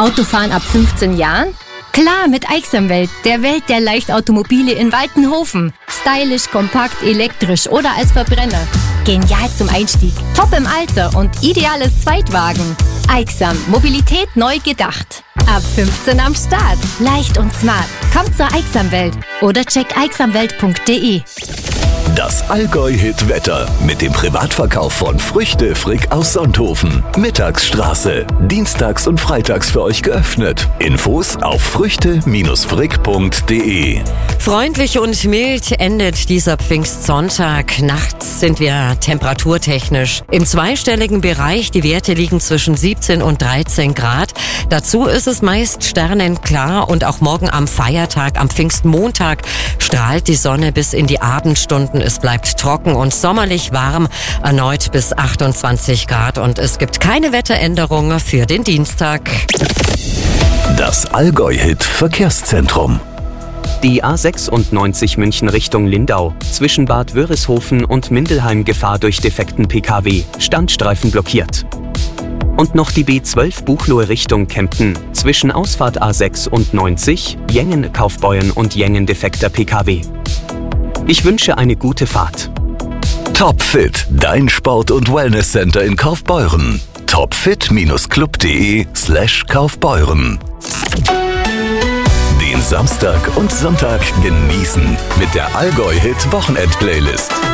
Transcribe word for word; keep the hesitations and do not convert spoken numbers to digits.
Autofahren ab fünfzehn Jahren? Klar, mit Aixamwelt, der Welt der Leichtautomobile in Waltenhofen. Stylisch, kompakt, elektrisch oder als Verbrenner. Genial zum Einstieg, top im Alter und ideales Zweitwagen. Aixam, Mobilität neu gedacht. Ab fünfzehn am Start. Leicht und smart. Kommt zur Aixamwelt oder check aixamwelt punkt de. Das Allgäu-Hit-Wetter mit dem Privatverkauf von Früchte Frick aus Sonthofen. Mittagsstraße. Dienstags und freitags für euch geöffnet. Infos auf früchte frick punkt de. Freundlich und mild endet dieser Pfingstsonntag. Nachts sind wir temperaturtechnisch im zweistelligen Bereich. Die Werte liegen zwischen siebzehn und dreizehn Grad. Dazu ist es meist sternenklar und auch morgen am Feiertag, am Pfingstmontag, strahlt die Sonne bis in die Abendstunden. Es bleibt trocken und sommerlich warm, erneut bis achtundzwanzig Grad und es gibt keine Wetteränderungen für den Dienstag. Das Allgäu-Hit Verkehrszentrum. Die A sechsundneunzig München Richtung Lindau. Zwischen Bad Wörishofen und Mindelheim Gefahr durch defekten P K W. Standstreifen blockiert. Und noch die B zwölf Buchloe Richtung Kempten. Zwischen Ausfahrt A sechsundneunzig, Jengen Kaufbeuren und Jengen defekter P K W. Ich wünsche eine gute Fahrt. Topfit, dein Sport- und Wellnesscenter in Kaufbeuren. topfit-club.de slash Kaufbeuren. Den Samstag und Sonntag genießen mit der Allgäu-Hit-Wochenend-Playlist.